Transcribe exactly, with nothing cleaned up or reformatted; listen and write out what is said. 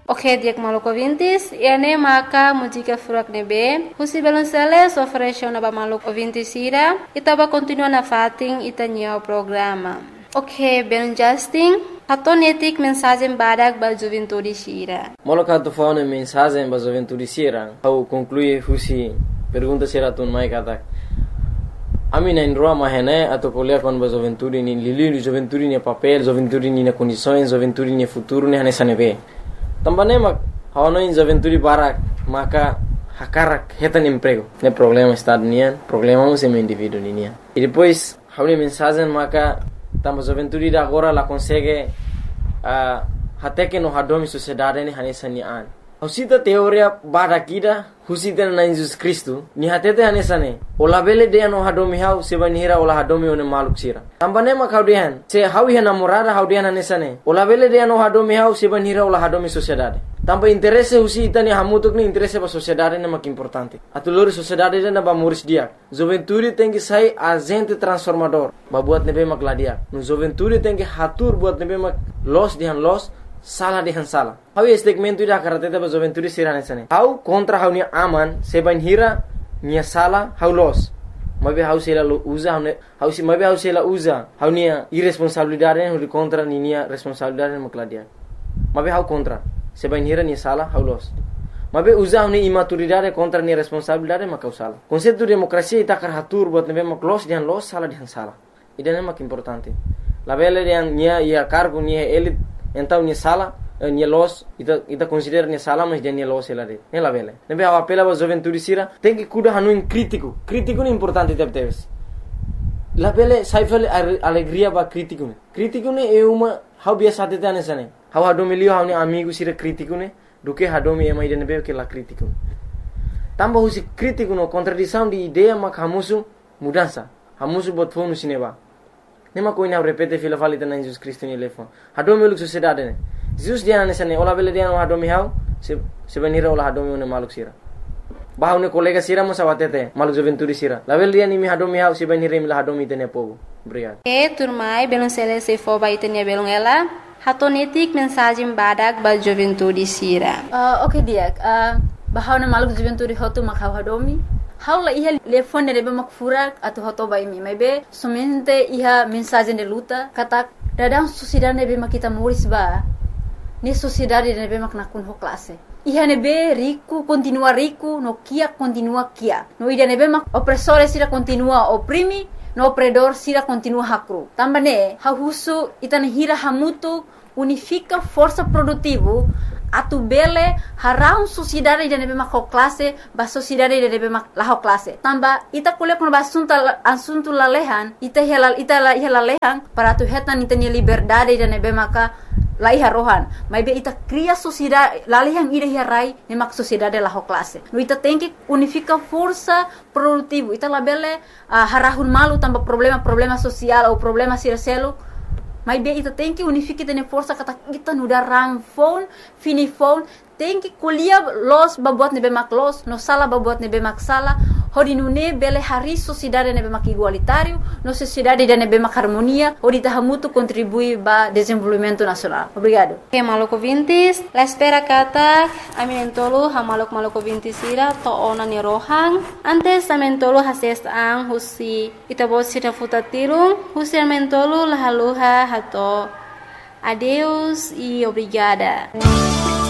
Ok, diak maluco ouvintes, ene maka música furak nebe, husi balonceles oferece na ba maluco ouvintes ira, itaba continua na fating itanyo programa. Ok, ben Justin, hatonetik mensagem badak ba juventude sira. Moloka tu faune mensagem ba juventude sira, au conclui husi pergunta sira tun mai katak. Ami na indroa mahene atau kuliah kon ba juventude ni lili juventude ni papel, juventude ni na condições, juventude ni futuro ni hanesa nebe. Tambane mak hawana in juventude barak maka hakarak hetan emprego. Ne problema estado nian, problema um semi indivíduo nian. E depois hauni mensagem maka tamba juventude da agora la consegue uh, até que no hadomi sociedade ni hanesa ni an. Husita teoria barakida husita na Jesus Cristo ni hatete hanesa ne. Ola bele de no hadomi hau sebanira ola hadomi one maluk sira. Tambane mak haudian se hawi namorada haudian hanesa ne. Ola bele de no hadomi hau sebanira ola hadomi sociedade. Tamba interesse husita ni hamutuk ni interesse ba sociedade ne mak importante. Atulori sociedade na ba muris dia. Juventude tem que sair agente transformador. Ba buat nebe mak ladia. No juventude tem que hatur buat nebe mak los dihan los salah dihan salah. Hau segmento ida karate ba juventude sirane sane. Hau kontra hau ni aman seban hira ni salah hau los. Mabe hau sela usa hau hau si mabe hau sela usa hau ni irresponsabilidade hau contra ni ni responsabilidade mak ladia. Mabe hau kontra seban hira ni salah hau los. Mabe usa hau ni imaturidade contra ni responsabilidade mak salah. Konsep de demokrasia ita kar hatur buat nebe mak los dihan los salah dihan salah. Ida mak importante. La bele dihan nia ia cargo ni elit então ni sala ni los ita ita considera ni sala mas dia ni los ela de ela vele nebe a apela ba juventude sira tem que cuidar hanu in crítico crítico ni importante tep teves la vele saifel alegria ba crítico ne crítico ne é uma hau biasa tete anesane hau hadomilio hau ni amigo sira crítico ne do que hadomi ema ida nebe que la crítico tamba husi crítico no contradição de ideia mak hamusu mudança hamusu bot fonu sineba nema koina repete fila falita na Jesus Cristo ni lefo hadomi uluk sociedade ne Jesus dia nesa ne ola bele dia no hadomi hau se sebenira ola hadomi ne maluk sira bahau ne kolega sira mo sawatete maluk juventude sira la bele dia ni mi hadomi hau sebenira mi la hadomi tene pogo obrigado e turmai belum sele se fo ba itenia belum ela hatonetik mensagem badak ba juventude sira uh, okay dia uh, bahau ne maluk juventude hotu mak hau hadomi Haula iha telefone nebe mak furak atau hoto bai mi mebe somente iha mensagem de luta kata dadang sociedade nebe mak kita muris ba ni sociedade nebe mak nakun ho classe iha nebe rico continua rico no kia continua kia no ida nebe mak opressore sira continua oprimi no opredor sira continua hakru tambane ha husu itane hira hamutu unifica força produtivo atu bele harau sociedade de nebe mak classe ba sociedade de nebe mak la classe tamba ita kule kono basunta asuntu lalehan ita helal ita la iha lalehan para tu hetan ita ni liberdade de nebe maka la iha rohan mai be ita cria sociedade lalehan ida iha rai ne mak sociedade la classe no ita tem que unifica força produtivo ita la bele uh, harahun malu tamba problema problema social ou problema sircelo mas bem, ita tem que unificar tene força kata kita nuda rang phone, fini phone, tem que colher los babuat nebe mak los, no sala babuat nebe mak sala, hodi nune bele hari sociedade nebe mak igualitário, no sociedade de nebe mak harmonia, hodi tahamutu contribui ba desenvolvimento nacional. Obrigado. Que maluco vintis, la espera kata, aminentolo ha maluk maluco vintis ira to ona ni rohang, antes amentolo hases ang husi itabot sira futatirung, husi amentolo la haluha hato. Adeus e obrigada.